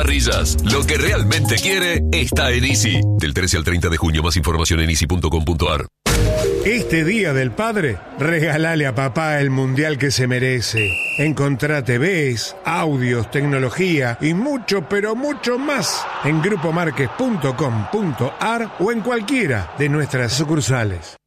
Parrillas, lo que realmente quiere está en Easy. Del 13 al 30 de junio, más información en easy.com.ar. Este Día del Padre, regálale a papá el mundial que se merece. Encontrá TVs, audios, tecnología y mucho, pero mucho más en grupomarques.com.ar o en cualquiera de nuestras sucursales.